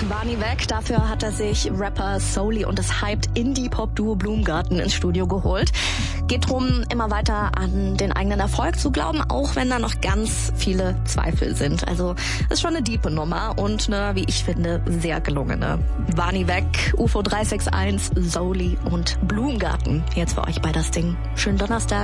war nie weg. Dafür hat er sich Rapper Souley und das hyped Indie-Pop-Duo Blumengarten ins Studio geholt. Geht drum, immer weiter an den eigenen Erfolg zu glauben, auch wenn da noch ganz viele Zweifel sind. Also ist schon eine diepe Nummer und eine, wie ich finde, sehr gelungene. War nie weg, UFO 361, Souley und Blumengarten. Jetzt für euch bei das Ding. Schönen Donnerstag.